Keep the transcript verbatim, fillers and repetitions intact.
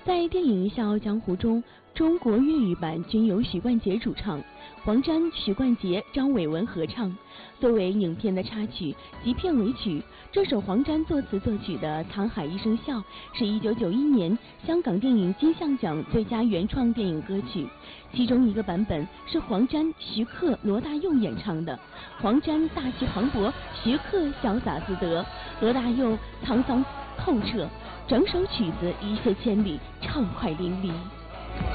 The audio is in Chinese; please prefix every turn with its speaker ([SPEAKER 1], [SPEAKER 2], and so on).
[SPEAKER 1] 在电影《笑傲江湖》中，中国粤语版均由许冠杰主唱，黄沾、许冠杰、张伟文合唱。作为影片的插曲及片尾曲，这首黄沾作词作曲的《沧海一声笑》是一九九一年香港电影金像奖最佳原创电影歌曲。其中一个版本是黄沾、徐克、罗大佑演唱的，黄沾大气磅礴，徐克潇洒自得，罗大佑沧桑透彻。整首曲子一泻千里，畅快淋漓。